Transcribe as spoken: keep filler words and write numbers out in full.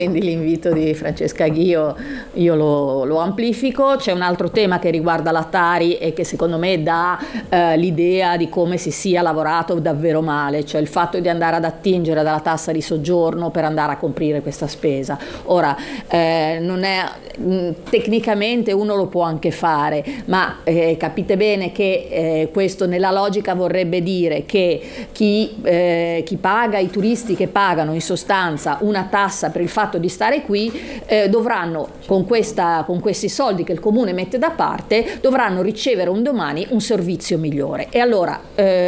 Quindi l'invito di Francesca Ghio io lo, lo amplifico. C'è un altro tema che riguarda la Tari e che secondo me dà eh, l'idea di come si sia lavorato davvero male, cioè il fatto di andare ad attingere dalla tassa di soggiorno per andare a coprire questa spesa. Ora, eh, non è, mh, tecnicamente uno lo può anche fare, ma eh, capite bene che eh, questo nella logica vorrebbe dire che chi, eh, chi paga, i turisti che pagano in sostanza una tassa per il fatto di stare qui, eh, dovranno con, questa, con questi soldi che il comune mette da parte, dovranno ricevere un domani un servizio migliore. E allora eh,